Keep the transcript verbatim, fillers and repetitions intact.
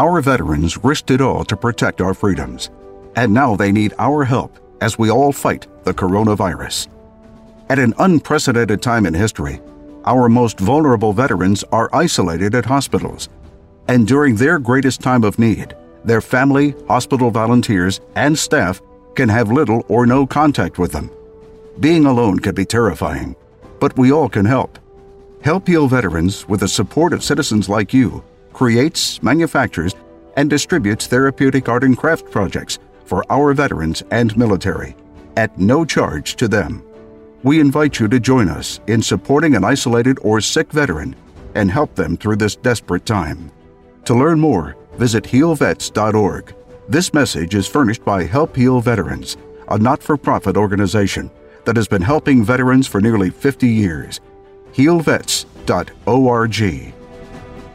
Our veterans risked it all to protect our freedoms, and now they need our help as we all fight the coronavirus. At an unprecedented time in history, our most vulnerable veterans are isolated at hospitals, and during their greatest time of need, their family, hospital volunteers, and staff can have little or no contact with them. Being alone can be terrifying, but we all can help. Help Heal Veterans, with the support of citizens like you, creates, manufactures, and distributes therapeutic art and craft projects for our veterans and military at no charge to them. We invite you to join us in supporting an isolated or sick veteran and help them through this desperate time. To learn more, visit heal vets dot org. This message is furnished by Help Heal Veterans, a not-for-profit organization that has been helping veterans for nearly fifty years. heal vets dot org.